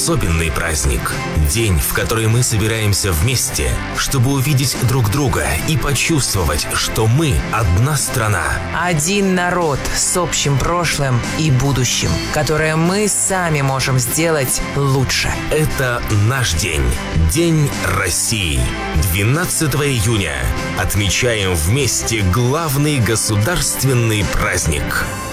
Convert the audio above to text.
особенный праздник. День, в который мы собираемся вместе, чтобы увидеть друг друга и почувствовать, что мы одна страна. Один народ с общим прошлым и будущим, которое мы сами можем сделать лучше. Это наш день. День России. 12 июня. Отмечаем вместе главный государственный праздник.